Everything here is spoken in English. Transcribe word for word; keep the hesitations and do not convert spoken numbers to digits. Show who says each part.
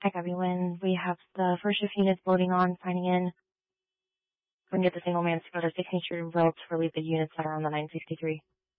Speaker 1: Hi, everyone. We have the first shift units loading on, signing in. We can get the single man to go to sixteenth Street and Road to relieve the units that are on the nine sixty-three.